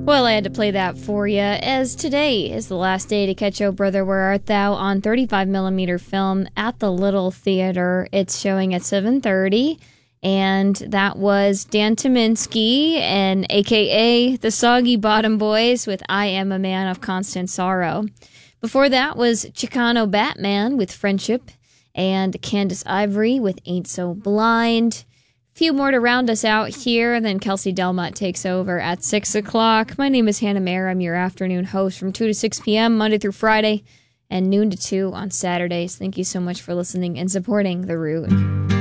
Well, I had to play that for you, as today is the last day to catch Oh Brother, Where Art Thou on 35mm film at the Little Theater. It's showing at 7:30, and that was Dan Tyminski and a.k.a. the Soggy Bottom Boys with I Am a Man of Constant Sorrow. Before that was Chicano Batman with Friendship, and Candace Ivory with Ain't So Blind. Few more to round us out here, then Kelsey Delmont takes over at 6 o'clock. My name is Hannah Mayer. I'm your afternoon host from 2 to 6 p.m. Monday through Friday and noon to 2 on Saturdays. Thank you so much for listening and supporting The Root.